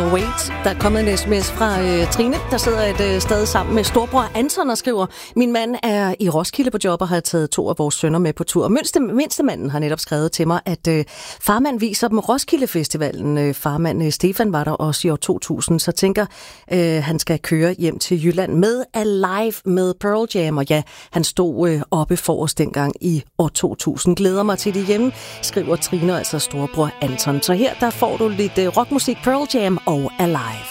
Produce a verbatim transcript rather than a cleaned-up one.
Wait. Der er kommet en sms fra øh, Trine, der sidder et øh, sted sammen med storbror Anton og skriver: Min mand er i Roskilde på job og har taget to af vores sønner med på tur. Mindste, mindstemanden har netop skrevet til mig, at øh, farmand viser dem Roskilde Festivalen. Øh, farmand øh, Stefan var der også i år to tusind, så tænker øh, han skal køre hjem til Jylland med Alive med Pearl Jam. Og ja, han stod øh, oppe for os dengang i år to tusind. Glæder mig til det hjemme, skriver Trine, altså storbror Anton. Så her der får du lidt øh, rockmusik, Pearl Jam og Alive.